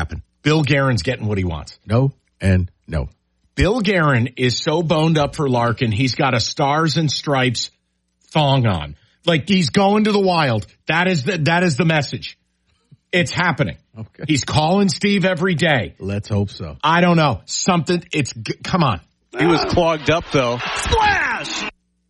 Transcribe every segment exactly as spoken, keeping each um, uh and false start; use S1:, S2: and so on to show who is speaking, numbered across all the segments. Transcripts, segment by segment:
S1: happen. Bill Guerin's getting what he wants.
S2: No and no.
S1: Bill Guerin is so boned up for Larkin, he's got a Stars and Stripes thong on. Like, he's going to the Wild. That is the, that is the message. It's happening.
S2: Okay.
S1: He's calling Steve every day.
S2: Let's hope so.
S1: I don't know. Something, it's, come on.
S3: He was clogged up, though.
S1: Splash!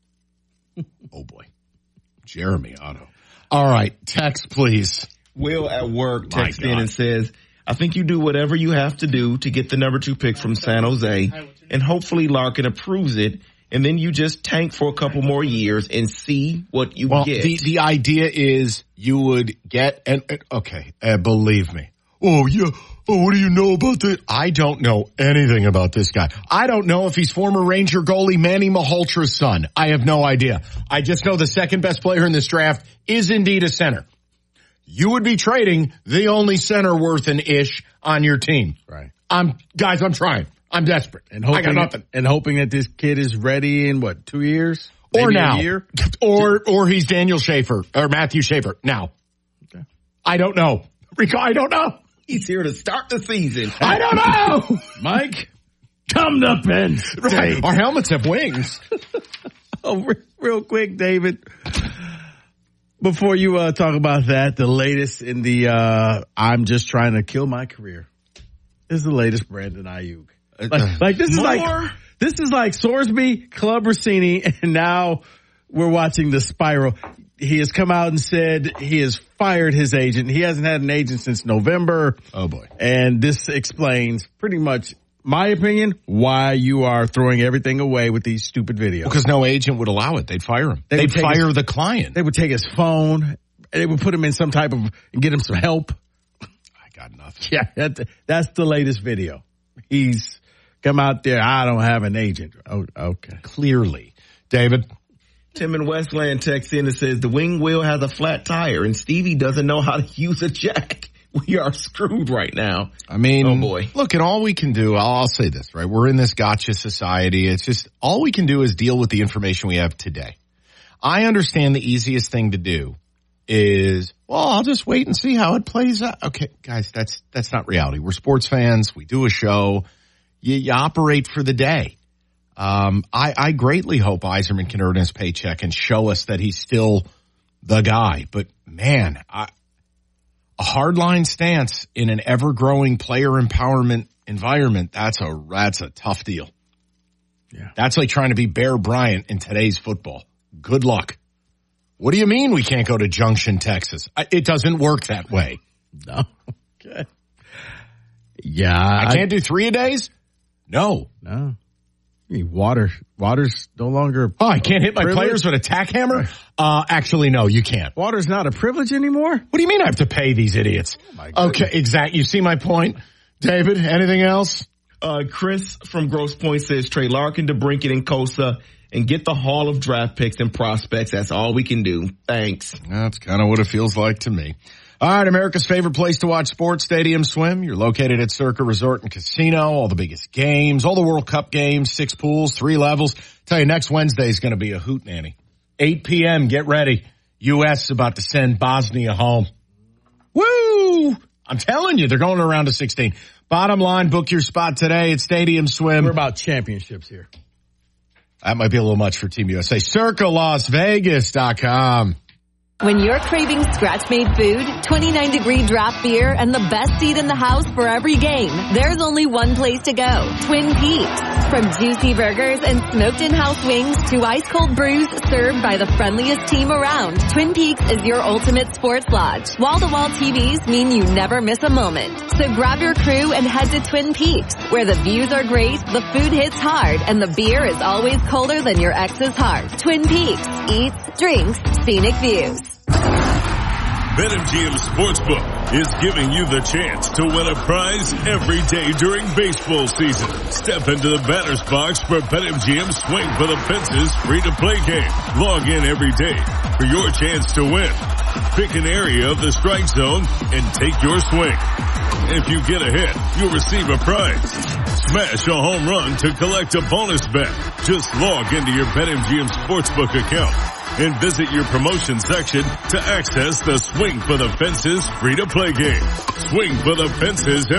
S1: Oh, boy. Jeremy Otto. All right. Text, please.
S4: Will at work texts
S1: My
S4: in
S1: God.
S4: and says, I think you do whatever you have to do to get the number two pick from San Jose, and hopefully Larkin approves it, and then you just tank for a couple more years and see what you
S1: Well,
S4: get.
S1: the, the idea is you would get, and, and okay, uh, believe me. Oh, yeah. Oh, what do you know about this? I don't know anything about this guy. I don't know if he's former Ranger goalie Manny Malholtra's son. I have no idea. I just know the second best player in this draft is indeed a center. You would be trading the only center worth an ish on your team.
S2: Right.
S1: I'm, guys, I'm trying. I'm desperate.
S2: And hoping,
S1: I got nothing.
S2: And hoping that this kid is ready in, what, two years? Maybe
S1: Or now.
S2: A year?
S1: Or, or he's Daniel Schaefer or Matthew Schaefer now.
S2: Okay.
S1: I don't know. Rico, I don't know.
S4: He's here to start the season.
S1: I don't know.
S2: Mike, come to Penn State.
S1: Right. Our helmets have wings.
S2: Oh, re- real quick, David. Before you uh, talk about that, the latest in the uh, I'm just trying to kill my career is the latest Brandon Ayuk. Like, like this is
S4: More?
S2: like this is like Sorsby, Club Rossini, and now we're watching the spiral. He has come out and said he has fired his agent. He hasn't had an agent since November.
S1: Oh boy.
S2: And this explains pretty much my opinion why you are throwing everything away with these stupid videos.
S1: Because no agent would allow it. They'd fire him.
S2: They
S1: They'd
S2: would take
S1: fire
S2: his-
S1: the client.
S2: They would take his phone and they would put him in some type of and get him some help.
S1: I got nothing.
S2: Yeah, that's, that's the latest video. He's come out there. I don't have an agent. Oh, okay.
S1: Clearly. David?
S4: Tim in Westland texts in and says, the wing wheel has a flat tire and Stevie doesn't know how to use a jack. We are screwed right now.
S1: I mean,
S4: oh boy.
S1: Look, and all we can do, I'll, I'll say this, right? We're in this gotcha society. It's just, all we can do is deal with the information we have today. I understand the easiest thing to do is, well, I'll just wait and see how it plays out. Okay, guys, that's, that's not reality. We're sports fans. We do a show. You, you operate for the day. Um, I, I greatly hope Yzerman can earn his paycheck and show us that he's still the guy. But man, I, a hardline stance in an ever-growing player empowerment environment, that's a, that's a tough deal.
S2: Yeah.
S1: That's like trying to be Bear Bryant in today's football. Good luck. What do you mean we can't go to Junction, Texas? It doesn't work that way.
S2: No. Okay. Yeah.
S1: I can't do three a days? No.
S2: No. You mean water. Water's no longer.
S1: Oh, I can't hit my
S2: privilege?
S1: players with a tack hammer? Uh, actually, no, you can't.
S2: Water's not a privilege anymore?
S1: What do you mean I have to pay these idiots?
S2: Oh my goodness.
S1: Okay, exactly. You see my point? David, anything else?
S4: Uh, Chris from Grosse Pointe says, trade Larkin, DeBrincat, and Kosa and get the haul of draft picks and prospects. That's all we can do. Thanks.
S1: That's kind of what it feels like to me. All right, America's favorite place to watch sports, Stadium Swim. You're located at Circa Resort and Casino. All the biggest games, all the World Cup games, six pools, three levels. Tell you, next Wednesday is going to be a hootenanny. eight p.m., get ready. U S is about to send Bosnia home. Woo! I'm telling you, they're going around to sixteen. Bottom line, book your spot today at Stadium Swim.
S2: We're about championships here.
S1: That might be a little much for Team U S A. Circa Las Vegas dot com.
S5: When you're craving scratch-made food, twenty-nine degree draft beer, and the best seat in the house for every game, there's only one place to go, Twin Peaks. From juicy burgers and smoked in-house wings to ice-cold brews served by the friendliest team around, Twin Peaks is your ultimate sports lodge. Wall-to-wall T Vs mean you never miss a moment. So grab your crew and head to Twin Peaks, where the views are great, the food hits hard, and the beer is always colder than your ex's heart. Twin Peaks. Eats, drinks, scenic views.
S6: BetMGM Sportsbook is giving you the chance to win a prize every day during baseball season. Step into the batter's box for BetMGM Swing for the Fences free-to-play game. Log in every day for your chance to win. Pick an area of the strike zone and take your swing. If you get a hit, you'll receive a prize. Smash a home run to collect a bonus bet. Just log into your BetMGM Sportsbook account and visit your promotion section to access the Swing for the Fences free-to-play game. Swing for the Fences